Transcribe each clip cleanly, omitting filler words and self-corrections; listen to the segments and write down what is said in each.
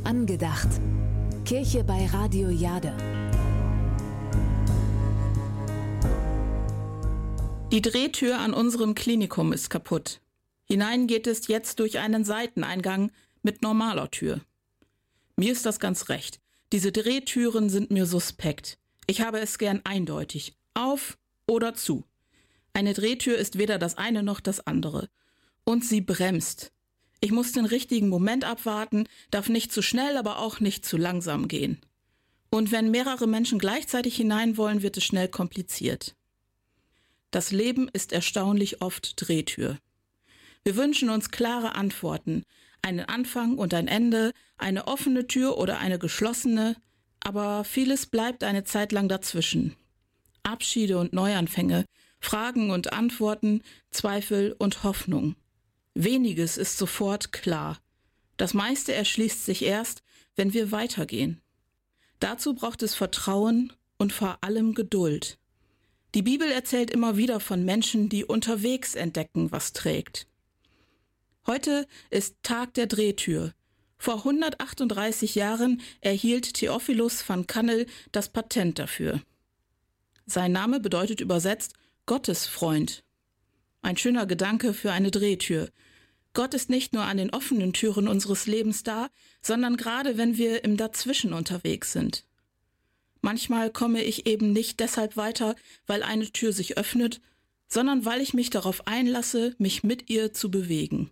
Angedacht. Kirche bei Radio Jade. Die Drehtür an unserem Klinikum ist kaputt. Hinein geht es jetzt durch einen Seiteneingang mit normaler Tür. Mir ist das ganz recht. Diese Drehtüren sind mir suspekt. Ich habe es gern eindeutig. Auf oder zu. Eine Drehtür ist weder das eine noch das andere. Und sie bremst. Ich muss den richtigen Moment abwarten, darf nicht zu schnell, aber auch nicht zu langsam gehen. Und wenn mehrere Menschen gleichzeitig hinein wollen, wird es schnell kompliziert. Das Leben ist erstaunlich oft Drehtür. Wir wünschen uns klare Antworten, einen Anfang und ein Ende, eine offene Tür oder eine geschlossene, aber vieles bleibt eine Zeit lang dazwischen. Abschiede und Neuanfänge, Fragen und Antworten, Zweifel und Hoffnung. Weniges ist sofort klar. Das meiste erschließt sich erst, wenn wir weitergehen. Dazu braucht es Vertrauen und vor allem Geduld. Die Bibel erzählt immer wieder von Menschen, die unterwegs entdecken, was trägt. Heute ist Tag der Drehtür. Vor 138 Jahren erhielt Theophilus van Kannel das Patent dafür. Sein Name bedeutet übersetzt Gottesfreund. Ein schöner Gedanke für eine Drehtür. Gott ist nicht nur an den offenen Türen unseres Lebens da, sondern gerade wenn wir im Dazwischen unterwegs sind. Manchmal komme ich eben nicht deshalb weiter, weil eine Tür sich öffnet, sondern weil ich mich darauf einlasse, mich mit ihr zu bewegen.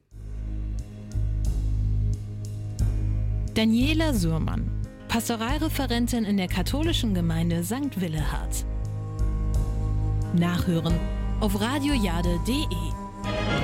Daniela Suhrmann, Pastoralreferentin in der katholischen Gemeinde St. Willehad. Nachhören auf radiojade.de.